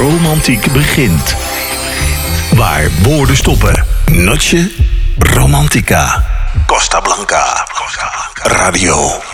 romantiek begint. Waar woorden stoppen. Noche Romantica. Costa Blanca. Radio.